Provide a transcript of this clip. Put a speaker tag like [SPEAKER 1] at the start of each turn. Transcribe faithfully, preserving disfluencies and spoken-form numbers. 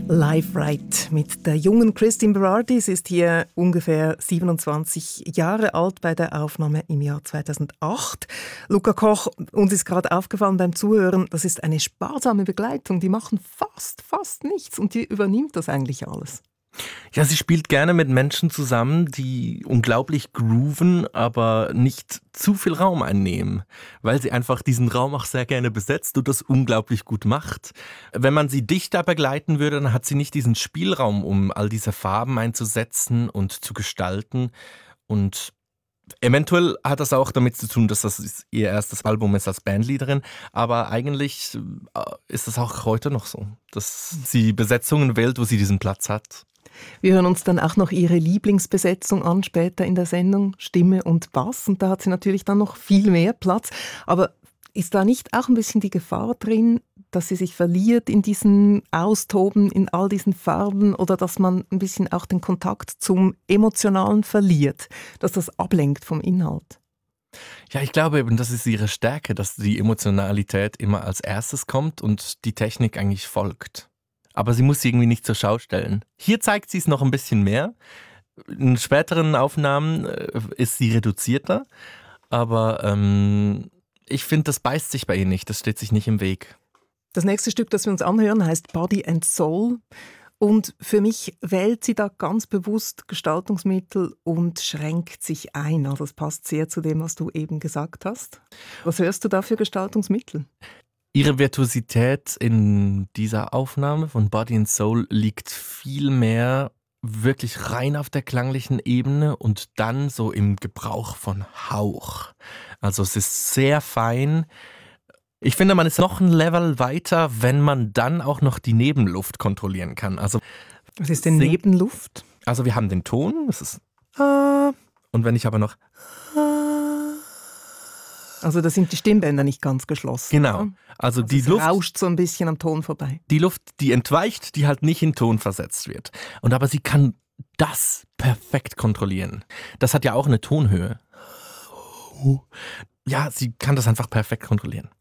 [SPEAKER 1] Live Right mit der jungen Christine Berardi. Sie ist hier ungefähr siebenundzwanzig Jahre alt bei der Aufnahme im Jahr zweitausendacht. Luca Koch, uns ist gerade aufgefallen beim Zuhören, das ist eine sparsame Begleitung. Die machen fast, fast nichts und die übernimmt das eigentlich alles.
[SPEAKER 2] Ja, sie spielt gerne mit Menschen zusammen, die unglaublich grooven, aber nicht zu viel Raum einnehmen, weil sie einfach diesen Raum auch sehr gerne besetzt und das unglaublich gut macht. Wenn man sie dichter begleiten würde, dann hat sie nicht diesen Spielraum, um all diese Farben einzusetzen und zu gestalten. Und eventuell hat das auch damit zu tun, dass das ihr erstes Album ist als Bandleaderin, aber eigentlich ist es auch heute noch so, dass sie Besetzungen wählt, wo sie diesen Platz hat.
[SPEAKER 1] Wir hören uns dann auch noch ihre Lieblingsbesetzung an, später in der Sendung, Stimme und Bass. Und da hat sie natürlich dann noch viel mehr Platz. Aber ist da nicht auch ein bisschen die Gefahr drin, dass sie sich verliert in diesen Austoben, in all diesen Farben oder dass man ein bisschen auch den Kontakt zum Emotionalen verliert, dass das ablenkt vom Inhalt?
[SPEAKER 2] Ja, ich glaube eben, das ist ihre Stärke, dass die Emotionalität immer als erstes kommt und die Technik eigentlich folgt. Aber sie muss sie irgendwie nicht zur Schau stellen. Hier zeigt sie es noch ein bisschen mehr. In späteren Aufnahmen ist sie reduzierter. Aber ähm, ich finde, das beißt sich bei ihr nicht. Das steht sich nicht im Weg.
[SPEAKER 1] Das nächste Stück, das wir uns anhören, heißt Body and Soul. Und für mich wählt sie da ganz bewusst Gestaltungsmittel und schränkt sich ein. Also das passt sehr zu dem, was du eben gesagt hast. Was hörst du da für Gestaltungsmittel?
[SPEAKER 2] Ihre Virtuosität in dieser Aufnahme von Body and Soul liegt viel mehr wirklich rein auf der klanglichen Ebene und dann so im Gebrauch von Hauch. Also es ist sehr fein. Ich finde, man ist noch ein Level weiter, wenn man dann auch noch die Nebenluft kontrollieren kann. Also,
[SPEAKER 1] was ist denn Nebenluft?
[SPEAKER 2] Also wir haben den Ton, das ist ah, und wenn ich aber noch
[SPEAKER 1] Also da sind die Stimmbänder nicht ganz geschlossen.
[SPEAKER 2] Genau.
[SPEAKER 1] Oder?
[SPEAKER 2] Also,
[SPEAKER 1] also
[SPEAKER 2] die
[SPEAKER 1] es
[SPEAKER 2] Luft
[SPEAKER 1] rauscht so ein bisschen am Ton vorbei.
[SPEAKER 2] Die Luft, die entweicht, die halt nicht in Ton versetzt wird. Und aber sie kann das perfekt kontrollieren. Das hat ja auch eine Tonhöhe. Ja, sie kann das einfach perfekt kontrollieren.